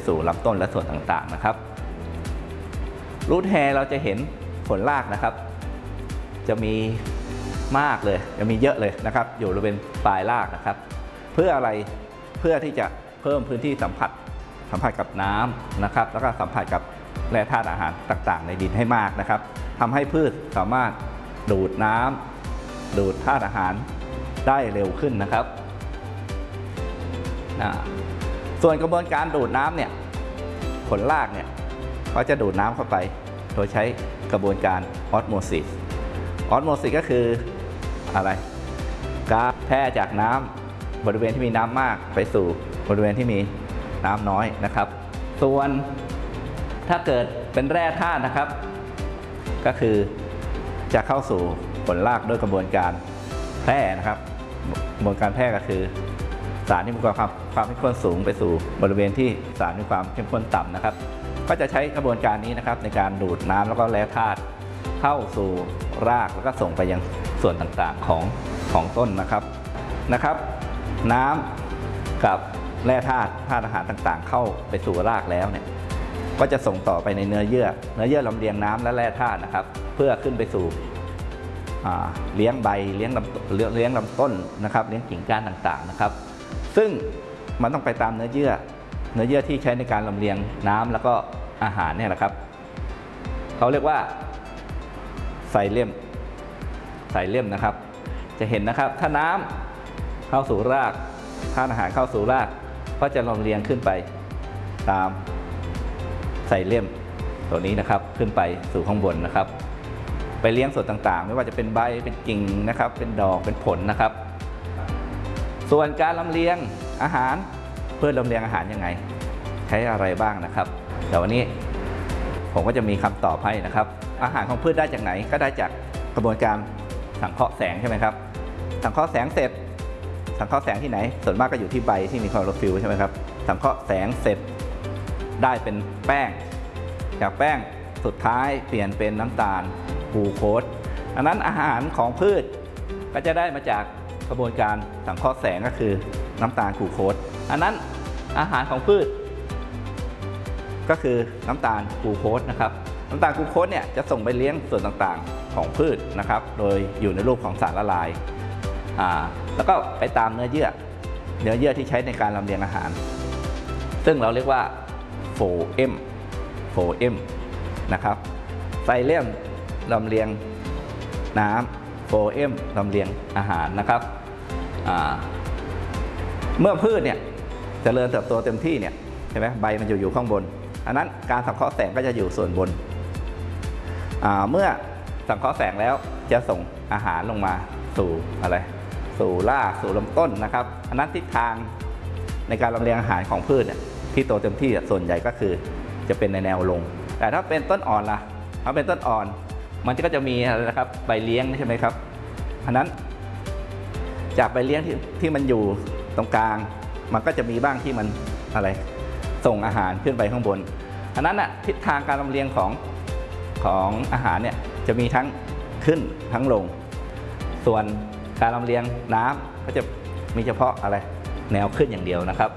สู่ลำต้นและส่วนต่างๆนะครับรูทแฮร์เราจะเห็นผลรากนะครับจะมีมากเลยจะมีเยอะเลยนะครับอยู่บริเวณปลายรากนะครับเพื่ออะไรเพื่อที่จะเพิ่มพื้นที่สัมผัสกับน้ำนะครับแล้วก็สัมผัสกับแร่ธาตุอาหารต่างๆในดินให้มากนะครับทำให้พืชสามารถดูดน้ำดูดธาตุอาหารได้เร็วขึ้นนะครับส่วนกระบวนการดูดน้ำเนี่ยผลรากเนี่ยเขาจะดูดน้ำเข้าไปโดยใช้กระบวนการออสโมซิสก็คืออะไรการแพร่จากน้ำบริเวณที่มีน้ำมากไปสู่บริเวณที่มีน้ำน้อยนะครับส่วนถ้าเกิดเป็นแร่ธาตุนะครับก็คือจะเข้าสู่ผลรากด้วยกระบวนการแพร่นะครับกระบวนการแพร่ก็คือสารที่มีความเข้มข้นสูงไปสู่บริเวณที่สารมีความเข้มข้นต่ำนะครับก็จะใช้กระบวนการนี้นะครับในการดูดน้ำแล้วก็แร่ธาตุเข้าสู่รากแล้วก็ส่งไปยังส่วนต่างๆของต้นนะครับน้ำกับแร่ธาตุอาหารต่างๆเข้าไปสู่รากแล้วเนี่ยก็จะส่งต่อไปในเนื้อเยื่อลำเลียงน้ำและแร่ธาตุนะครับเพื่อขึ้นไปสู่เลี้ยงใบเลี้ยงลำต้นนะครับเลี้ยงกิ่งก้านต่างๆนะครับซึ่งมันต้องไปตามเนื้อเยื่อที่ใช้ในการลำเลียงน้ำแล้วก็อาหารเนี่ยนะครับเขาเรียกว่าไซเลียมนะครับจะเห็นนะครับถ้าน้ำเข้าสู่รากธาตุอาหารเข้าสู่รากก็จะลำเลียงขึ้นไปตามไซเลียมตัวนี้นะครับขึ้นไปสู่ข้างบนนะครับไปเลี้ยงส่วนต่างๆไม่ว่าจะเป็นใบเป็นกิ่งนะครับเป็นดอกเป็นผลนะครับส่วนการลำเลียงอาหารเพื่อลำเลียงอาหารยังไงใช้อะไรบ้างนะครับเดี๋ยววันนี้ผมก็จะมีคำตอบให้นะครับอาหารของพืชได้จากไหนก็ได้จากกระบวนการสังเคราะห์แสงใช่ไหมครับสังเคราะห์แสงเสร็จสังเคราะห์แสงที่ไหนส่วนมากก็อยู่ที่ใบที่มีคลอโรฟิลล์ใช่ไหมครับสังเคราะห์แสงเสร็จได้เป็นแป้งจากแป้งสุดท้ายเปลี่ยนเป็นน้ำตาลกลูโคสอันนั้นอาหารของพืชก็จะได้มาจากกระบวนการสังเคราะห์แสงก็คือน้ำตาลกลูโคสอันนั้นอาหารของพืชก็คือน้ำตาลกลูโคสนะครับน้ำตาลกลูโคสเนี่ยจะส่งไปเลี้ยงส่วนต่างๆของพืชนะครับโดยอยู่ในรูปของสารละลายแล้วก็ไปตามเนื้อเยื่อที่ใช้ในการลำเลียงอาหารซึ่งเราเรียกว่าโฟเอมนะครับไซเลียมลำเลียงน้ำโฟเอมลำเลียงอาหารนะครับเมื่อพืชเนี่ยเจริญเติบโตเต็มที่เนี่ยใช่ไหมใบมันอยู่ข้างบนอันนั้นการสังเคราะห์แสงก็จะอยู่ส่วนบนเมื่อสังเคราะห์แสงแล้วจะส่งอาหารลงมาสู่อะไรสู่รากสู่ลำต้นนะครับอันนั้นทิศทางในการลำเลียงอาหารของพืชที่โตเต็มที่ส่วนใหญ่ก็คือจะเป็นในแนวลงแต่ถ้าเป็นต้นอ่อนล่ะถ้าเป็นต้นอ่อนมันก็จะมีอะไรนะครับใบเลี้ยงใช่ไหมครับอันนั้นจากใบเลี้ยงที่มันอยู่ตรงกลางมันก็จะมีบ้างที่มันอะไรส่งอาหารขึ้นไปข้างบนอันนั้นทิศทางการลำเลียงของอาหารเนี่ยจะมีทั้งขึ้นทั้งลงส่วนการลำเลียงน้ำก็จะมีเฉพาะอะไรแนวขึ้นอย่างเดียวนะครับ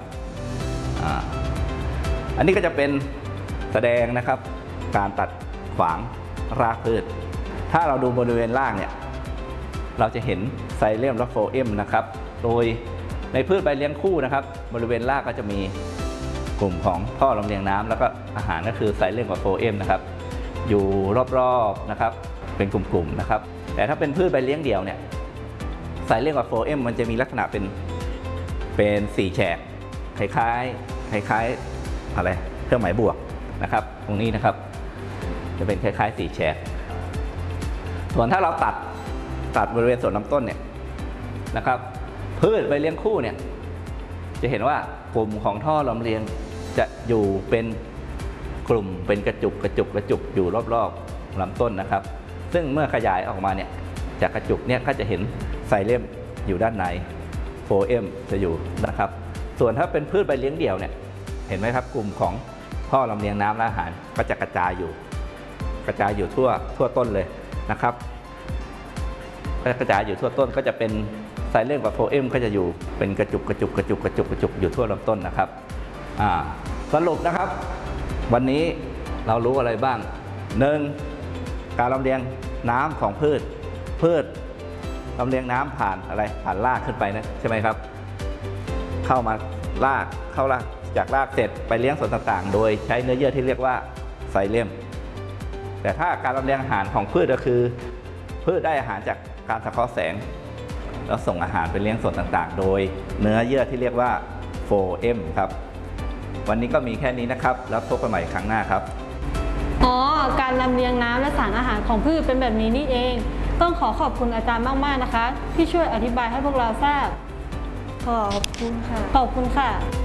อันนี้ก็จะเป็นแสดงนะครับการตัดขวางรากพืชถ้าเราดูบริเวณล่างเนี่ยเราจะเห็นไซเลียมและโฟเอมนะครับโดยในพืชใบเลี้ยงคู่นะครับบริเวณรากก็จะมีกลุ่มของท่อลำเลียงน้ำแล้วก็อาหารก็คือไซเลียมกับโฟเอมนะครับอยู่รอบๆนะครับเป็นกลุ่มๆนะครับแต่ถ้าเป็นพืชใบเลี้ยงเดี่ยวเนี่ยไซเลียมกับโฟเอมมันจะมีลักษณะเป็น4แฉกคล้ายอะไรเครื่องหมายบวกนะครับตรงนี้นะครับจะเป็นคล้ายๆ4แฉกส่วนถ้าเราตัดบริเวณส่วนลำต้นเนี่ยนะครับพืชใบเลี้ยงคู่เนี่ยจะเห็นว่ากลุ่มของท่อลำเลียงจะอยู่เป็นกลุ่มเป็นกระจุกอยู่รอบๆลำต้นนะครับซึ่งเมื่อขยายออกมาเนี่ยจากกระจุกเนี่ยก็จะเห็นไซเลียมอยู่ด้านในโฟเอมจะอยู่นะครับส่วนถ้าเป็นพืชใบเลี้ยงเดี่ยวเนี่ยเห็นไหมครับกลุ่มของท่อลำเลียงน้ำและอาหารก็จะกระจายอยู่ทั่วต้นเลยนะครับกระจายอยู่ทั่วต้นก็จะเป็นไซเลียมกับโฟเอมก็จะอยู่เป็นกระจุกอยู่ทั่วลำต้นนะครับสรุปนะครับ วันนี้เรารู้อะไรบ้าง 1. การลำเลียงน้ำของพืชลำเลียงน้ำผ่านอะไรผ่านรากขึ้นไปนะใช่ไหมครับเข้ามารากจากรากเสร็จไปเลี้ยงส่วนต่างๆโดยใช้เนื้อเยื่อที่เรียกว่าไซเลมแต่ถ้าการลำเลียงอาหารของพืชก็คือพืชได้อาหารจากการสังเคราะห์แสงแล้วส่งอาหารไปเลี้ยงส่วนต่างๆโดยเนื้อเยื่อที่เรียกว่าโฟเอมครับวันนี้ก็มีแค่นี้นะครับแล้วพบกันใหม่ครั้งหน้าครับอ๋อการลำเลียงน้ำและสารอาหารของพืชเป็นแบบนี้นี่เองต้องขอบคุณอาจารย์มากๆนะคะที่ช่วยอธิบายให้พวกเราทราบขอบคุณค่ะ